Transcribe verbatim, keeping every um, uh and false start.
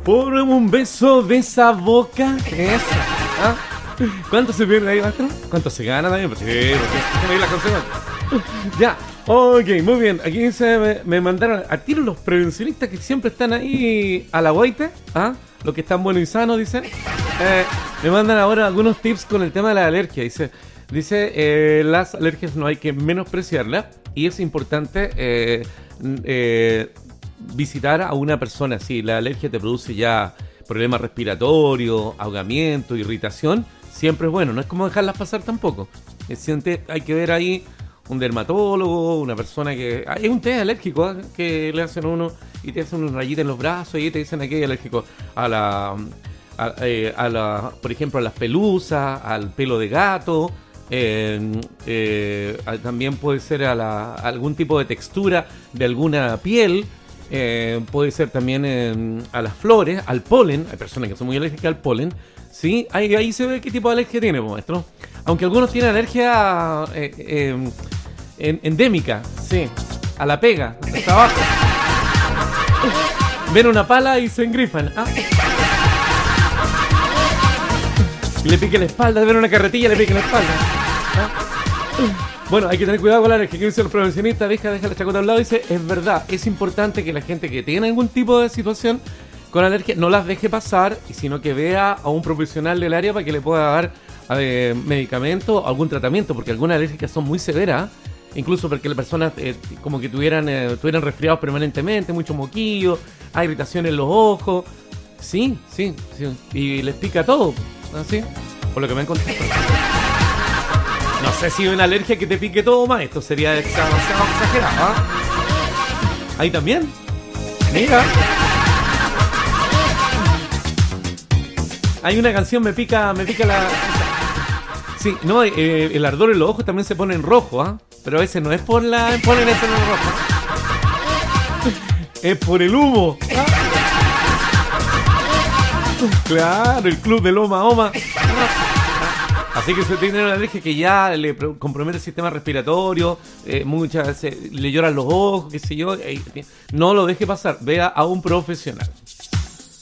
Por un beso de esa boca. Eso. ¿Ah? ¿Cuánto se pierde ahí, maestro? ¿Cuánto se gana también? Pues sí, porque me la consecuencia. Ya, ok, muy bien. Aquí dice, me, me mandaron a tiro los prevencionistas que siempre están ahí a la guaita. ¿Ah? Los que están buenos y sanos, dicen. Eh, me mandan ahora algunos tips con el tema de la alergia. Dice, dice eh, las alergias no hay que menospreciarlas. Y es importante eh, eh, visitar a una persona. Si la alergia te produce ya problemas respiratorios, ahogamiento, irritación, siempre es bueno. No es como dejarlas pasar tampoco. Siente, hay que ver ahí un dermatólogo, una persona que... Hay un test alérgico, ¿eh? Que le hacen a uno y te hacen una rayita en los brazos y te dicen aquí alérgico a la, a, eh, a la... Por ejemplo, a las pelusas, al pelo de gato... Eh, eh, también puede ser a, la, a algún tipo de textura de alguna piel, eh, puede ser también eh, a las flores, al polen. Hay personas que son muy alérgicas al polen, ¿sí? Ahí, ahí se ve qué tipo de alergia tiene, maestro. Aunque algunos tienen alergia eh, eh, en, endémica, sí, a la pega, al trabajo. Ven una pala y se engrifan. ¿Ah? Y le pique la espalda, ven una carretilla y le pique la espalda. ¿Ah? Bueno, hay que tener cuidado con la alergia. ¿Qué dice el profesionista? Deja, deja la chacota a un lado. Dice, es verdad, es importante que la gente que tiene algún tipo de situación con alergia no las deje pasar, sino que vea a un profesional del área para que le pueda dar eh, medicamento o algún tratamiento, porque algunas alérgicas son muy severas, incluso porque las personas eh, como que tuvieran, eh, tuvieran resfriados permanentemente, mucho moquillo, hay irritación en los ojos. Sí, sí, sí, y les pica todo, así, por lo que me han contado. No sé si hay una alergia que te pique todo más, esto sería demasiado exagerado, ¿eh? Ahí también, mira. Hay una canción, me pica, me pica la... Sí, no, eh, el ardor en los ojos también se pone en rojo, ¿ah? ¿eh? Pero ese no es por la... Ponen eso en el rojo. Es por el humo. ¿Ah? Claro, el club de Loma Oma. Así que si tiene una alergia que ya le compromete el sistema respiratorio, eh, muchas veces le lloran los ojos, qué sé yo, eh, no lo deje pasar, vea a un profesional.